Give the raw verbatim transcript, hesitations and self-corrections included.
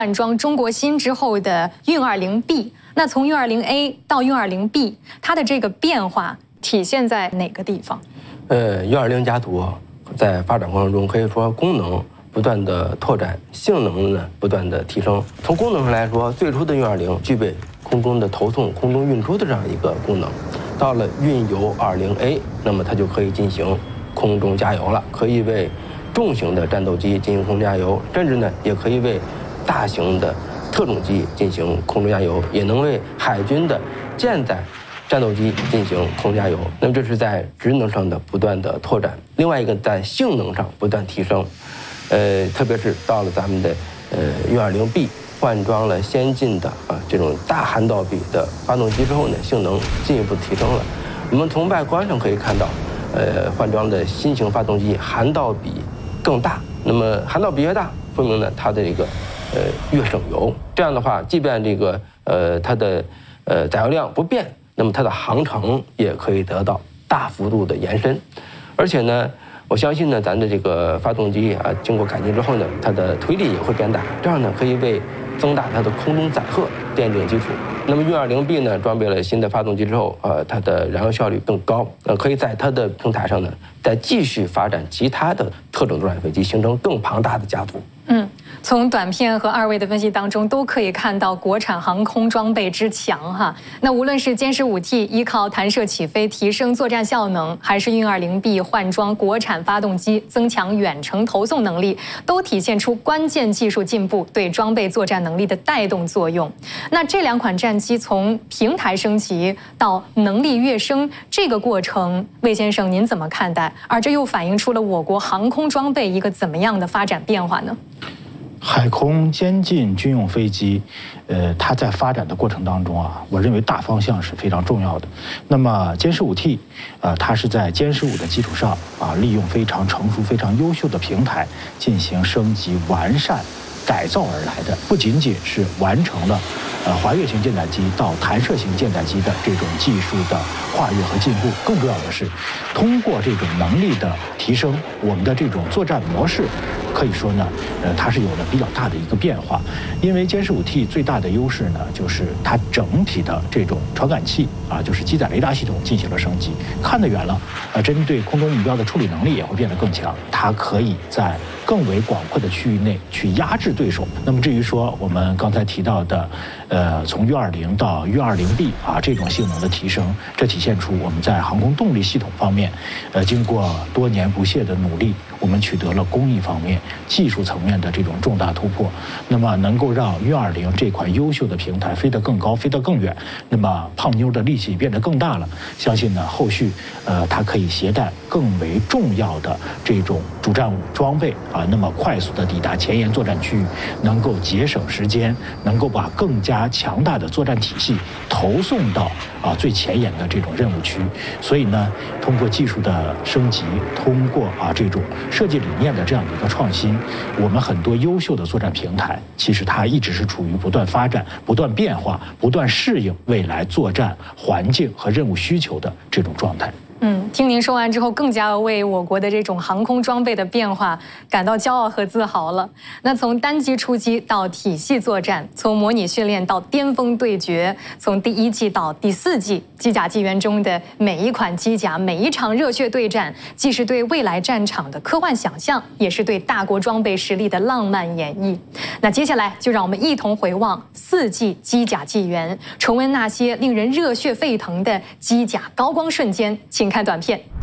换装中国芯之后的运 二零 B， 那从运 二零 A 到运 二零 B， 它的这个变化体现在哪个地方？ 呃，运 二零 家族在发展过程中，可以说功能不断的拓展，性能呢不断的提升。从功能上来说，最初的运 二零 具备空中的投送、空中运输的这样一个功能，到了运油 二零 A， 那么它就可以进行空中加油了，可以为重型的战斗机进行空中加油，甚至呢也可以为大型的特种机进行空中加油，也能为海军的舰载战斗机进行空中加油。那么这是在职能上的不断的拓展，另外一个在性能上不断提升。呃，特别是到了咱们的呃运 二零 B 换装了先进的啊这种大涵道比的发动机之后呢，性能进一步提升了。我们从外观上可以看到，呃换装的新型发动机涵道比更大，那么涵道比越大，说明呢它的这个呃越省油。这样的话，即便这个呃它的呃载油量不变，那么它的航程也可以得到大幅度的延伸。而且呢，我相信呢，咱的这个发动机啊，经过改进之后呢，它的推力也会变大，这样呢可以为增大它的空中载荷奠定基础。那么运 二零 B 呢，装备了新的发动机之后，呃，它的燃油效率更高，呃，可以在它的平台上呢，再继续发展其他的特种作战飞机，形成更庞大的家族。 嗯，从短片和二位的分析当中，都可以看到国产航空装备之强哈。那无论是歼十五 T 依靠弹射起飞提升作战效能，还是运 二零 B 换装国产发动机增强远程投送能力，都体现出关键技术进步对装备作战能力的带动作用。那这两款战机从平台升级到能力跃升这个过程，魏先生您怎么看待？而这又反映出了我国航空装备一个怎么样的发展变化呢？ 海空先进军用飞机，呃，它在发展的过程当中啊，我认为大方向是非常重要的。那么歼十五 T， 呃，它是在歼十五的基础上啊，利用非常成熟、非常优秀的平台进行升级、完善、改造而来的，不仅仅是完成了呃滑跃型舰载机到弹射型舰载机的这种技术的跨越和进步，更重要的是，通过这种能力的提升，我们的这种作战模式。可以说呢，呃，它是有了比较大的一个变化，因为歼十五 T 最大的优势呢，就是它整体的这种传感器啊，就是机载雷达系统进行了升级，看得远了，呃，针对空中目标的处理能力也会变得更强，它可以在更为广阔的区域内去压制对手。那么至于说我们刚才提到的，呃，从运 二零 到运 二零 B 啊这种性能的提升，这体现出我们在航空动力系统方面，呃，经过多年不懈的努力，我们取得了工艺方面、技术层面的这种重大突破，那么能够让运 二零 这款优秀的平台飞得更高、飞得更远，那么胖妞的力气变得更大了。相信呢，后续呃，它可以携带更为重要的这种主战装备啊，那么快速的抵达前沿作战区域，能够节省时间，能够把更加强大的作战体系投送到啊最前沿的这种任务区。所以呢，通过技术的升级，通过啊这种设计理念的这样的一个创新，我们很多优秀的作战平台，其实它一直是处于不断发展、不断变化、不断适应未来作战环境和任务需求的这种状态。 嗯，听您说完之后，更加为我国的这种航空装备的变化感到骄傲和自豪了。那从单机出击到体系作战，从模拟训练到巅峰对决，从第一季到第四季，机甲纪元中的每一款机甲、每一场热血对战，既是对未来战场的科幻想象，也是对大国装备实力的浪漫演绎。那接下来就让我们一同回望四季机甲纪元，重温那些令人热血沸腾的机甲高光瞬间。请看短片。